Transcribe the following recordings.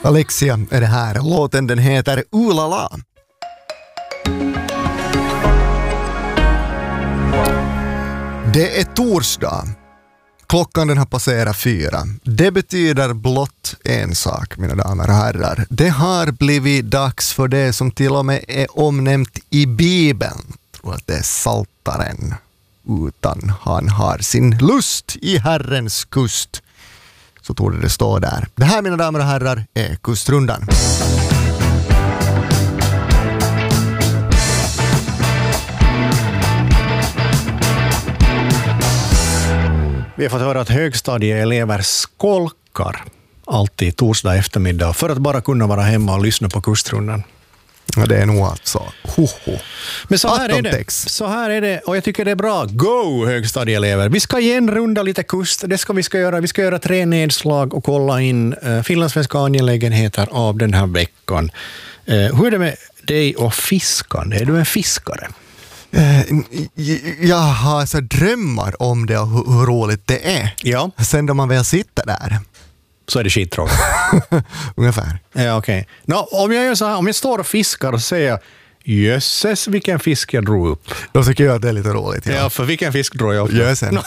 Alexia är det här. Låten den heter Ulala. Det är torsdag. Klockan den har passerat 4. Det betyder blott en sak, mina damer och herrar. Det har blivit dags för det som till och med är omnämnt i Bibeln. Jag tror att det är Saltaren. Utan han har sin lust i Herrens kust. Så tror det står där. Det här, mina damer och herrar, är Kustrundan. Vi har fått höra att högstadieelever skolkar alltid torsdag eftermiddag för att bara kunna vara hemma och lyssna på Kustrundan. Ja, det är nog alltså. Men så här är det, och jag tycker det är bra. Go, högstadieelever! Vi ska igen runda lite kust, det ska vi göra. Vi ska göra 3 nedslag och kolla in finlandssvenska angelägenheter av den här veckan. Hur är det med dig och fiskan? Är du en fiskare? Jag har så drömmar om det och hur roligt det är. Ja. Sen då man väl sitter där så är det skittråkigt. Ungefär. Ja, okej. Om jag gör så här, om jag står och fiskar och säger jösses, vilken fisk jag drog upp. Då tycker jag att det är lite roligt. Ja, för vilken fisk drog jag upp? Gösen.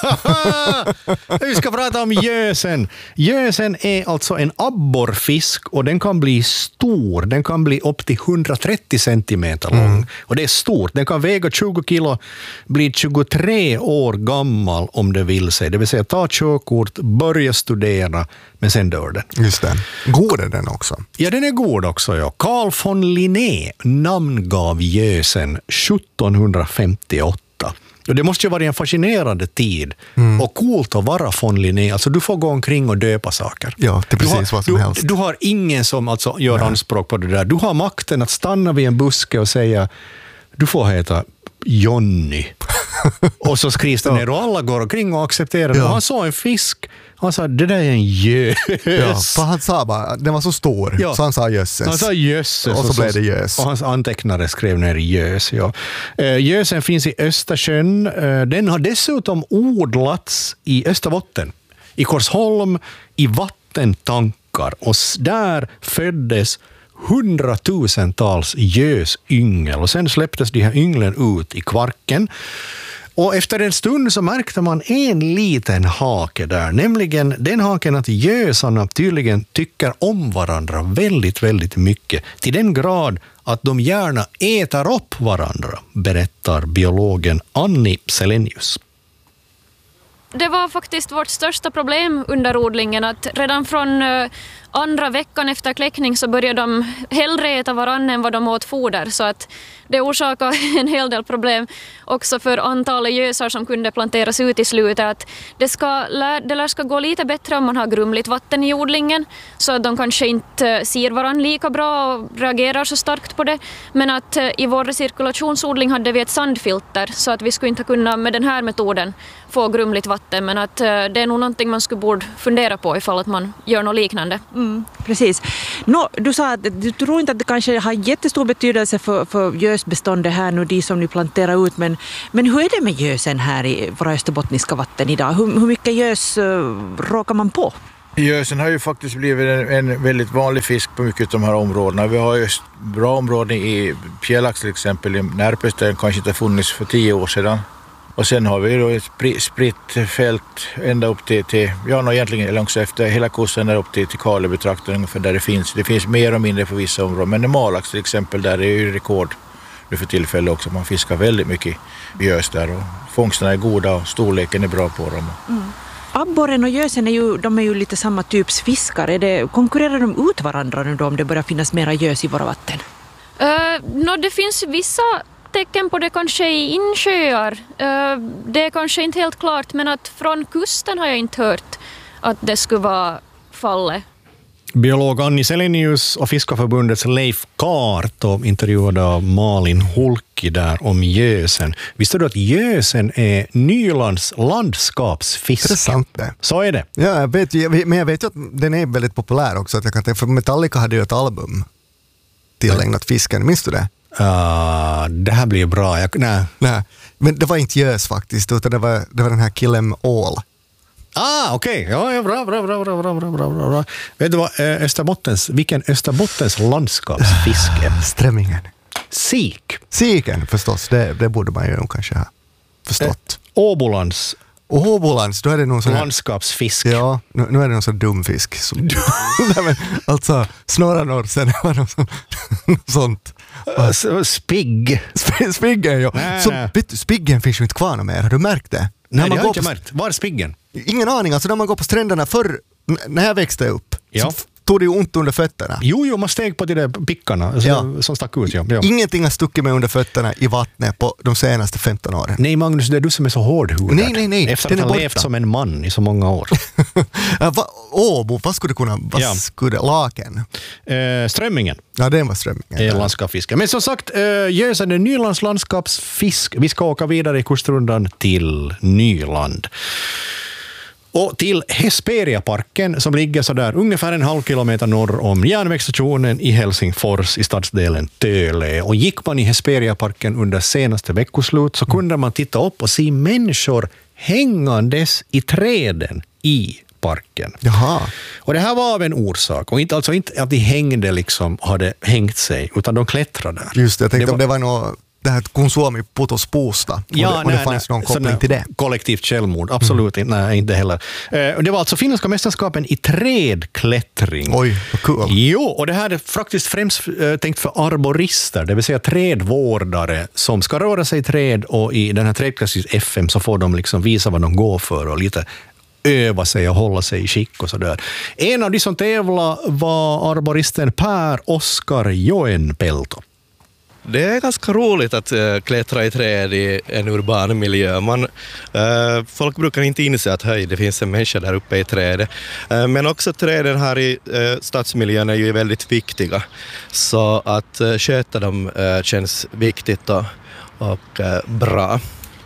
Vi ska prata om gösen. Gösen är alltså en abborrfisk och den kan bli stor. Den kan bli upp till 130 centimeter lång. Och det är stort. Den kan väga 20 kilo, bli 23 år gammal om det vill sig. Det vill säga ta körkort, börja studera, men sen dör den. Just det. God är den också. Ja, den är god också, ja. Carl von Linné namngav gösen 1758. Och det måste ju vara en fascinerande tid. Och coolt att vara von Linné. Alltså du får gå omkring och döpa saker. Ja, det är precis vad som helst. Du har ingen som alltså gör anspråk på det där. Du har makten att stanna vid en buske och säga du får heta Jonny. Och så skrivs det ner och alla går omkring och accepterar det. Ja. Och han såg en fisk. Han sa, det där är en gös. Ja, för han sa bara, den var så stor. Ja. Så han sa jösses. Han sa jösses. Och så blev det gös. Och hans antecknare skrev ner gös. Ja. Gösen finns i Östersjön. Den har dessutom odlats i Österbotten. I Korsholm, i vattentankar. Och där föddes 100,000-tals gösyngel. Och sen släpptes de här ynglen ut i Kvarken. Och efter en stund så märkte man en liten hake där, nämligen den haken att gösarna tydligen tycker om varandra väldigt, väldigt mycket. Till den grad att de gärna äter upp varandra, berättar biologen Anni Selenius. Det var faktiskt vårt största problem under odlingen, att redan från andra veckan efter kläckning så började de hellre äta varann än vad de åt foder, så att det orsakade en hel del problem också för antalet gösar som kunde planteras ut i slutet. Att det ska gå lite bättre om man har grumligt vatten i odlingen, så att de kanske inte ser varann lika bra och reagerar så starkt på det. Men att i vår recirkulationsodling hade vi ett sandfilter, så att vi skulle inte kunna med den här metoden få grumligt vatten, men att det är nog någonting man borde fundera på ifall att man gör något liknande. Precis. Du sa att du tror inte att det kanske har jättestor betydelse för gösbeståndet här nu, de som ni planterar ut, men hur är det med gösen här i våra österbottniska vatten idag? Hur mycket gös råkar man på? Gösen har ju faktiskt blivit en väldigt vanlig fisk på mycket av de här områdena. Vi har ju bra områden i Pjällax till exempel, i Närpes, där den kanske inte funnits för 10 år sedan. Och sen har vi då ett spritt fält ända upp till egentligen långt efter hela kusten där upp till Kalebetrakten ungefär där det finns. Det finns mer och mindre på vissa områden, men i Malax till exempel, där är ju rekord nu för tillfället också. Man fiskar väldigt mycket gös där och fångsterna är goda och storleken är bra på dem. Abborren och gösen är ju lite samma typs fiskar. Konkurrerar de ut varandra nu då om det börjar finnas mera gös i våra vatten? Det finns vissa tecken på det kanske i insjöar. Det är kanske inte helt klart, men att från kusten har jag inte hört att det skulle vara fallet. Biolog Anni Selenius och Fiskarförbundets Leif Kart och intervjuade av Malin Hulki där om gösen. Visste du att gösen är Nylands landskapsfisk? Intressant det. Så är det. Ja, men jag vet ju att den är väldigt populär också. Att jag kan tänka, för Metallica hade ju ett album tillägnat fisken. Minns du det? Det här blir bra. Nej. Men det var inte gös faktiskt, utan det var den här killen Ål. Okej. Ja, bra. Vet du vad vilken Österbottens landskapsfisk är? Strömmingen. Siken förstås. Det borde man ju kanske ha förstått. Åbolands Då är det någon sån här landskapsfisk. Ja, nu är det någon sån dum fisk. Nej, men, alltså, Snorra sen var det något sånt. Spiggen, ja. Så, vet du, spiggen finns ju inte kvar mer. Har du märkt det? Nej, det har jag inte märkt. Var är spiggen? Ingen aning. Alltså när man går på stränderna förr, när jag växte upp, så tog det ju ont under fötterna. Jo, man steg på de där pickarna som stack ut. Ja. Ingenting har stuckit mig under fötterna i vattnet på de senaste 15 åren. Nej, Magnus, det är du som är så hårdhudad. Nej. Efter att ha levt som en man i så många år. Vad skulle det kunna vara? Laken? Strömmingen. Ja, den var strömmingen. Landskapsfiske. Men som sagt, Gösen är Nylands landskapsfisk. Vi ska åka vidare i kustrundan till Nyland. Och till Hesperiaparken som ligger så där ungefär 0,5 kilometer norr om järnvägsstationen i Helsingfors i stadsdelen Töle. Och gick man i Hesperiaparken under senaste veckoslut så kunde man titta upp och se människor hängandes i träden i parken. Jaha. Och det här var av en orsak. Och inte att de hängde hade hängt sig, utan de klättrade där. Just det, jag tänkte om det var något... Det här Konsuami Putos Puusta. Om det fanns någon koppling till det. Kollektivt självmord, absolut inte heller. Det var alltså finländska mästerskapen i trädklättring. Oj, vad cool. Jo, och det här är faktiskt främst tänkt för arborister, det vill säga trädvårdare som ska röra sig i träd, och i den här trädklassens FM så får de visa vad de går för och lite öva sig och hålla sig i skick och sådär. En av de som tävlade var arboristen Per-Oskar Joenpelto. Det är ganska roligt att klättra i träd i en urban miljö. Folk brukar inte inse att det finns en människa där uppe i trädet. Men också träden här i stadsmiljön är ju väldigt viktiga. Så att sköta dem känns viktigt och bra.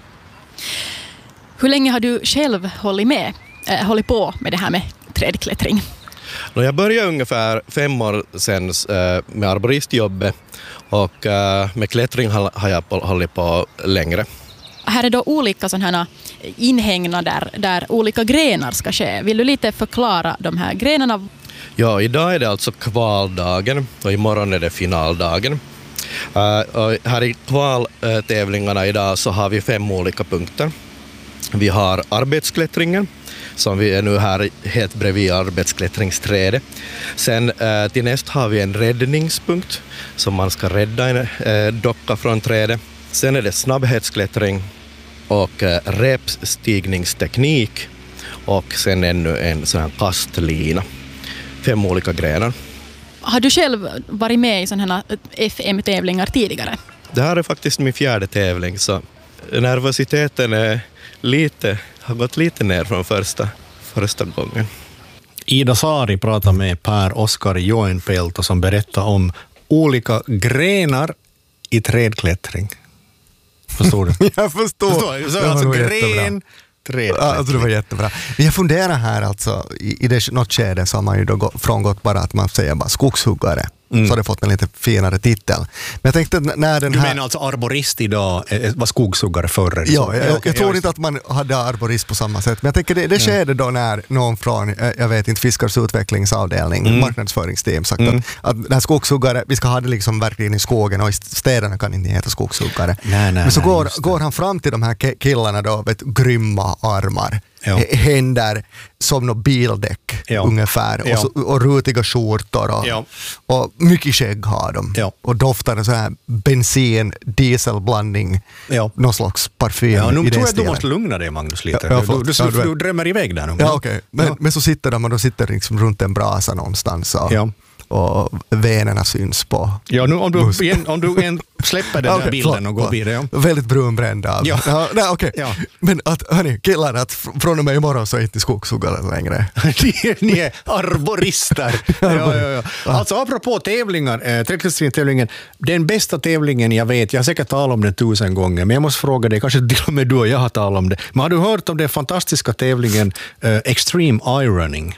Hur länge har du själv hållit på med det här med trädklättring? Jag började ungefär 5 år sedan med arboristjobbet, och med klättring har jag hållit på längre. Här är då olika sådana inhägnader där olika grenar ska ske. Vill du lite förklara de här grenarna? Ja, idag är det alltså kvaldagen och imorgon är det finaldagen. Och här i kvaltävlingarna idag så har vi 5 olika punkter. Vi har arbetsklättringen, som vi är nu här helt bredvid arbetsklättringsträdet. Sen till näst har vi en räddningspunkt som man ska rädda en docka från trädet. Sen är det snabbhetsklättring och repstigningsteknik, och sen ännu en sån här kastlina. 5 olika grenar. Har du själv varit med i sådana här FM-tävlingar tidigare? Det här är faktiskt min 4:e tävling, så nervositeten har gått lite ner från första gången. Ida Sari pratar med Per-Oskar Joenpelto som berättar om olika grenar i trädklättring. Förstår du? Jag förstår. Så alltså gren, trädklättring. Alltså det var jättebra. Men jag funderar här alltså, i något skede så har man ju då frångått bara att man säger bara skogshuggare. Så har det fått en lite finare titel. Men jag tänkte när den här... Du menar alltså arborist idag var skogshuggare förr? Ja, jag tror inte att man hade arborist på samma sätt. Men jag tänker det skedde då när någon från, jag vet inte, Fiskars utvecklingsavdelning, marknadsföringsteam sagt att den här skogshuggare, vi ska ha det verkligen i skogen, och i städerna kan inte heta skogshuggare. Men så går han fram till de här killarna då, vet, grymma armar. Ja. Händer som något bildäck ungefär, och rutiga skjortor och mycket skägg har de och doftar en sån här bensin-dieselblandning, någon slags parfym. Nu tror jag att du måste lugna dig, Magnus, lite. Du drömmer iväg där nu. Ja, okej. Men så sitter de, och de sitter runt en brasa någonstans och venerna syns på. Ja, nu om du släpper den där bilden och går vidare. Väldigt brunbrända. Okej. Men hörni, killar, att från och med imorgon så är inte skogshuggare längre. Ni är arborister. Alltså apropå tävlingar, trädklättringstävlingen, den bästa tävlingen jag vet, jag har säkert talat om den 1000 gånger, men jag måste fråga dig, kanske till och med du och jag har talat om det, men har du hört om den fantastiska tävlingen Extreme Ironing?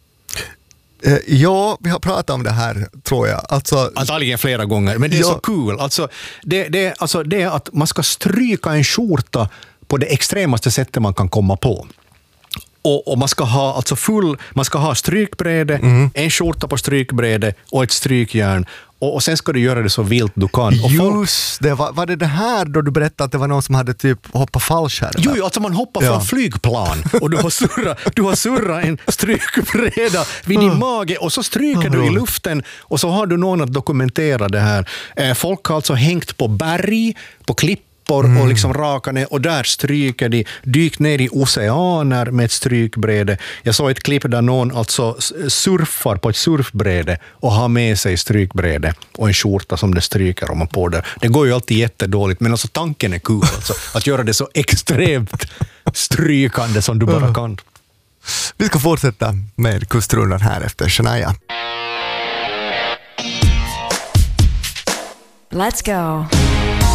Ja, vi har pratat om det här, tror jag. Antagligen flera gånger, men det är så kul. Det är att man ska stryka en skjorta på det extremaste sättet man kan komma på. Och man ska ha alltså man ska ha strykbräde, en skjorta på strykbräde och ett strykjärn. Och sen ska du göra det så vilt du kan. Och just det, var det här då du berättade att det var någon som hade typ hoppat fallskärm? Jo, alltså man hoppar från flygplan och du har surrat en strykbräda vid din mage och så stryker du i luften och så har du någon att dokumentera det här. Folk har alltså hängt på berg, på klippor och liksom raka ner och där stryker de, dykt ner i oceaner med ett strykbräde. Jag såg ett klipp där någon alltså surfar på ett surfbräde och har med sig strykbräde och en skjorta som det stryker om man på det. Det går ju alltid jättedåligt, men alltså tanken är kul alltså, att göra det så extremt strykande som du bara kan. Vi ska fortsätta med kustrundan här efter Shania. Let's go.